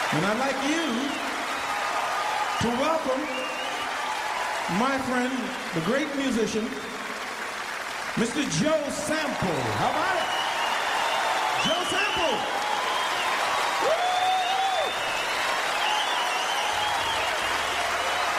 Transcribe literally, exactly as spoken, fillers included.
And I'd like you to welcome my friend, the great musician, Mister Joe Sample. How about it? Joe Sample.